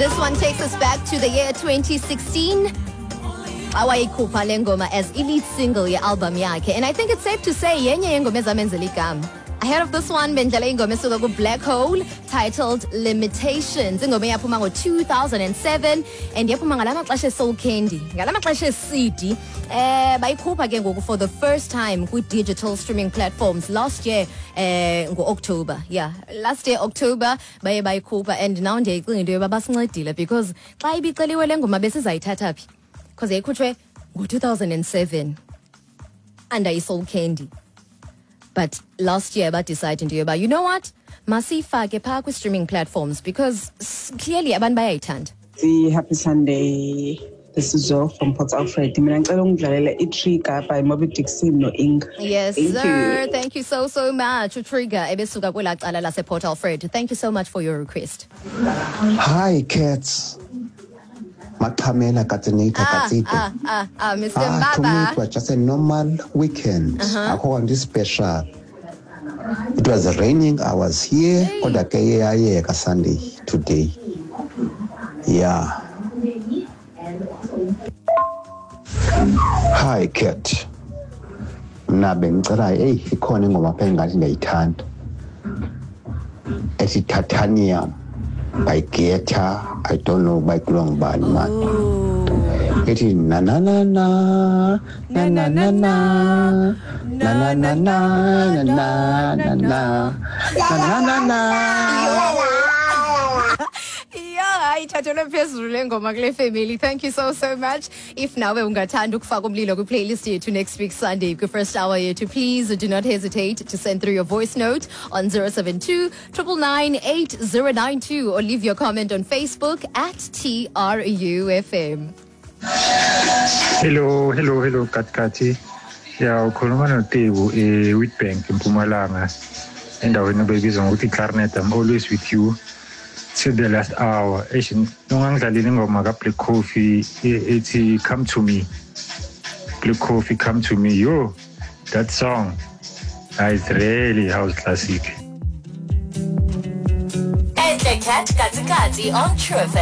This one takes us back to the year 2016. Awayikhupha le ngoma as elite single ye-album yakhe, and I think it's safe to say yenye yengoma ezamenzela igama. Ahead of this one, bendlala ingoma esuka ku-Black Hole titled Limitations. Ingoma yaphuma ngo-2007 and yaphuma ngalamaxesha e-Soul Candy, ngalamaxesha e-CD. Bayikhupha ke ngoku for the first time kwi-digital streaming platforms last year ngo-October. Yeah, last year October baye bayikhupha, and now ndiyayicinga into yoba basincedile because xa ibiceliwe le ngoma besizayithatha phi, because yayikhutshwe ngo-2007 under i-Soul Candy. But last year, I decided to you know what? Masifake phaa kwi-streaming platforms because clearly abantu bayayithanda. Happy Sunday. This is Zoe from Port Alfred. Mina ngicela ungidlalele iTrigger by Moby Dixon no Ink. Yes, sir. Thank you so much. Trigger ebesuka kwela cala lase Port Alfred. Thank you so much for your request. Hi, cats. Matamela Katanita Katita. Mr. To me, Mbaba. it was just a normal weekend. I call this special. It was raining. I was here on the Sunday today. Yeah. Hi, Kat. Ngicela ikhona ingoma phe ngathi ngiyayithanda. Ethi Titanium by Guetta. I don't know by Glong Bani man. It is na na na na na na na na na na na na na na na na. Ithathelwe phezulu le ngoma kule family. Thank you so much. If nawe ungathanda ukufaka umlilo ku-playlist yethu next week Sunday ku-first hour yethu, please do not hesitate to send through your voice note on 072-999-8092 or leave your comment on Facebook at TRUFM. Hello Katkati. Yeah, ukhuluma noTebu Witbank eMpumalanga. Endaweni ebizwa ngokuthi Clarinet. I'm always with you till the last hour. Nongangidlalile ingoma kaBlack Coffee ethi Come to Me. Black Coffee, Come to Me. Yo, that song is really house classic. And the Cat Katikati on True FM.